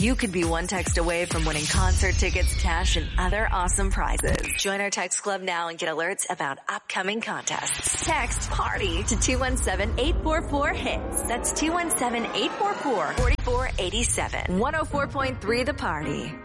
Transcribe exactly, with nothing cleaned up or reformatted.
You could be one text away from winning concert tickets, cash, and other awesome prizes. Join our text club now and get alerts about upcoming contests. Text PARTY to two one seven, eight four four, HITS. That's two one seven, eight four four, four four eight seven. one oh four point three The Party.